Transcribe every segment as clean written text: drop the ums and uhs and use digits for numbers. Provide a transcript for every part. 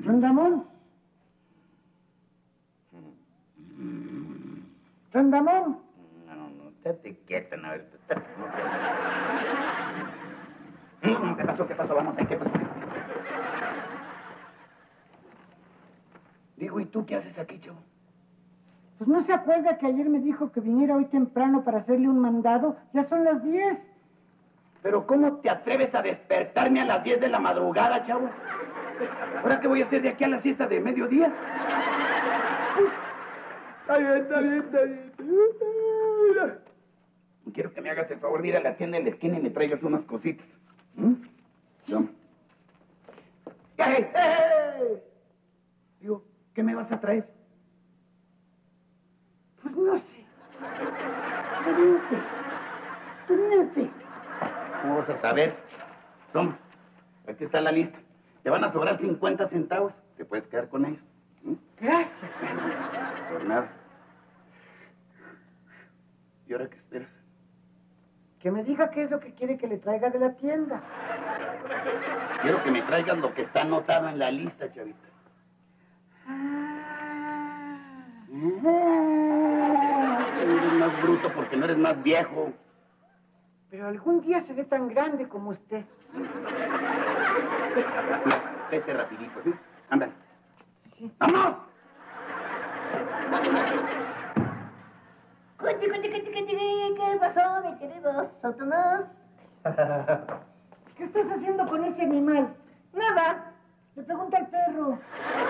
Don Ramón. Don Ramón. No, estate quieta, no, estate... ¿Qué pasó? Vamos, ¿qué pasó? Digo, ¿y tú qué haces aquí, chavo? Pues no se acuerda que ayer me dijo que viniera hoy temprano para hacerle un mandado. Ya son las 10. Pero ¿cómo te atreves a despertarme a las 10 de la madrugada, chavo? ¿Ahora qué voy a hacer de aquí a la siesta de mediodía? Está bien. Quiero que me hagas el favor de ir a la tienda en la esquina y me traigas unas cositas. Sí. ¡Hey! Digo, ¿qué me vas a traer? Pues no sé. ¿Cómo vas a saber? Toma, aquí está la lista. Te van a sobrar 50 centavos. Te puedes quedar con ellos. Gracias. Por nada. ¿Y ahora qué esperas? Que me diga qué es lo que quiere que le traiga de la tienda. Quiero que me traigas lo que está anotado en la lista, chavita. Eres más bruto porque no eres más viejo. Pero algún día seré tan grande como usted. Vete rapidito, ¿sí? Ándale. Sí. ¡Vamos! ¿Qué pasó, mi querido Satanás? ¿Qué estás haciendo con ese animal? Nada. Le pregunta al perro.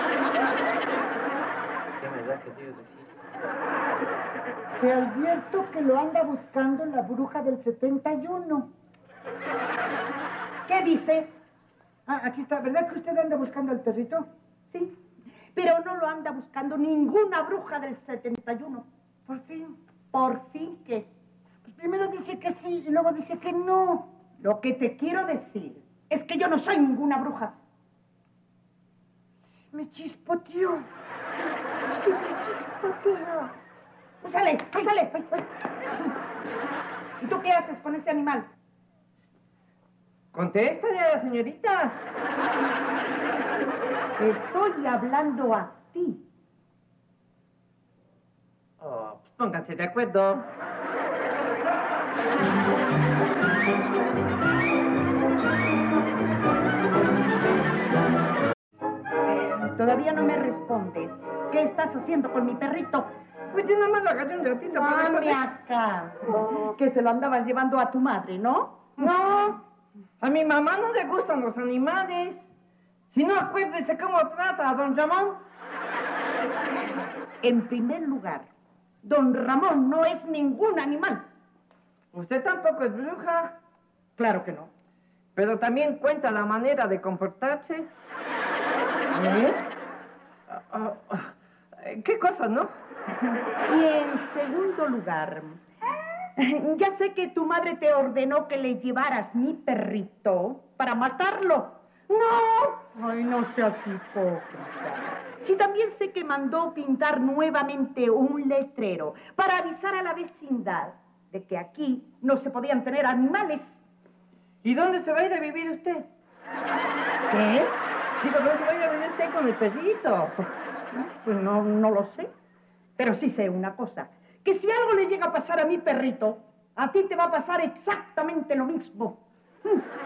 ¿Qué me da que Dios decir? Te advierto que lo anda buscando la bruja del 71. ¿Qué dices? Ah, aquí está. ¿Verdad que usted anda buscando al perrito? Sí, pero no lo anda buscando ninguna bruja del 71. Por fin. ¿Por fin qué? Pues primero dice que sí y luego dice que no. Lo que te quiero decir es que yo no soy ninguna bruja. Me chispoteó. Sí, me chispoteó. Pues sale. ¿Y tú qué haces con ese animal? Contéstale a la señorita. Estoy hablando a ti. Oh, pues pónganse de acuerdo. Todavía no me respondes. ¿Qué estás haciendo con mi perrito? Pues yo nada más lo agarré un ratito para Dame acá. Que se lo andabas llevando a tu madre, ¿no? No, a mi mamá no le gustan los animales. Si no, acuérdese cómo trata a don Ramón. En primer lugar, don Ramón no es ningún animal. Usted tampoco es bruja, Claro que no. pero también cuenta la manera de comportarse. ¿Qué cosa, no? Y en segundo lugar, ya sé que tu madre te ordenó que le llevaras mi perrito para matarlo. ¡No! Ay, no seas hipócrita. Sí, también sé que mandó pintar nuevamente un letrero para avisar a la vecindad de que aquí no se podían tener animales. ¿Y dónde se va a ir a vivir usted? ¿Qué? Digo, ¿dónde se va a ir a vivir usted con el perrito? Pues no lo sé. Pero sí sé una cosa, que si algo le llega a pasar a mi perrito, a ti te va a pasar exactamente lo mismo.